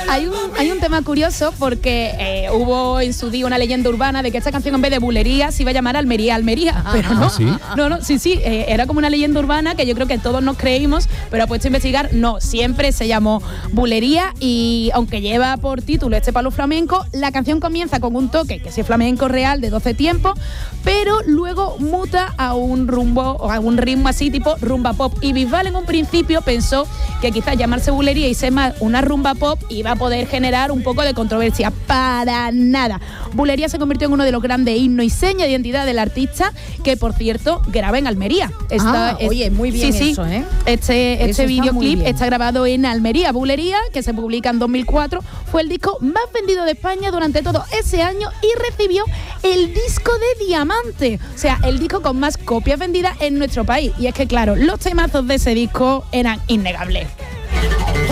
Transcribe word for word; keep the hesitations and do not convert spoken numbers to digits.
hay un, hay un tema curioso porque eh, hubo en su día una leyenda urbana de que esta canción en vez de bulería se iba a llamar Almería, Almería, pero no, ¿Ah, sí? no, no, sí, sí, eh, era como una leyenda urbana que yo creo que todos nos creímos, pero puesto a investigar, no, siempre se llamó bulería y aunque lleva por título este palo flamenco, la canción comienza con un toque que sí es flamenco real de doce tiempos, pero luego muta a un rumbo o a un ritmo así tipo rumba pop y Bisbal en un principio pensó que quizás llamarse bulería y ser más una rumba pop iba a poder generar un poco de controversia. Para nada. Bulería se convirtió en uno de los grandes himnos y seña de identidad del artista, que por cierto graba en Almería. Está, ah, es, oye, muy bien sí, sí, eso, ¿eh? Este, este videoclip está, está grabado en Almería. Bulería, que se publica en dos mil cuatro, fue el disco más vendido de España durante todo ese año y recibió el disco de diamante. O sea, el disco con más copias vendidas en nuestro país. Y es que, claro, los temazos de ese disco eran innegables.